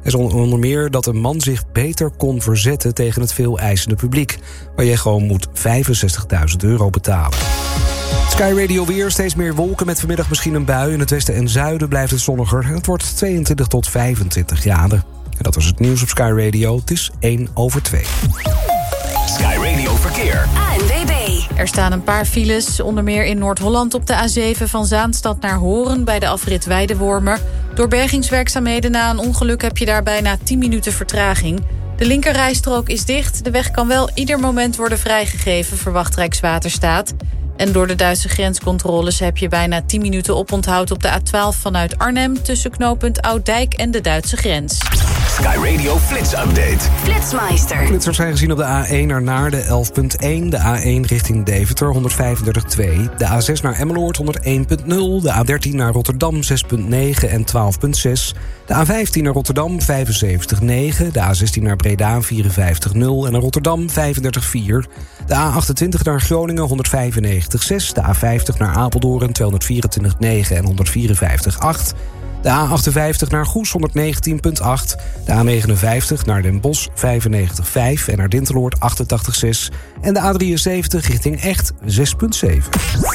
Er is onder meer dat een man zich beter kon verzetten tegen het veel eisende publiek, waar je gewoon moet €65.000 betalen. Sky Radio weer, steeds meer wolken met vanmiddag misschien een bui. In het westen en zuiden blijft het zonniger en het wordt 22 tot 25 graden. En dat was het nieuws op Sky Radio. Het is 1:02. Sky Radio Verkeer. ANWB. Er staan een paar files, onder meer in Noord-Holland op de A7 van Zaanstad naar Horen bij de afrit Weidewormer. Door bergingswerkzaamheden na een ongeluk heb je daar bijna 10 minuten vertraging. De linkerrijstrook is dicht. De weg kan wel ieder moment worden vrijgegeven, verwacht Rijkswaterstaat. En door de Duitse grenscontroles heb je bijna 10 minuten oponthoud op de A12 vanuit Arnhem tussen knooppunt Ouddijk en de Duitse grens. Sky Radio Flits Update. Flitsmeister. Flitsers zijn gezien op de A1 naar Naarden 11.1, de A1 richting Deventer 135.2, de A6 naar Emmeloord 101.0, de A13 naar Rotterdam 6.9 en 12.6, de A15 naar Rotterdam 75.9, de A16 naar Breda 54.0 en naar Rotterdam 35.4, de A28 naar Groningen 195.6, de A50 naar Apeldoorn 224.9 en 154.8, de A58 naar Goes 119.8, de A59 naar Den Bosch 95.5 en naar Dinteloord 88.6 en de A73 richting Echt 6.7.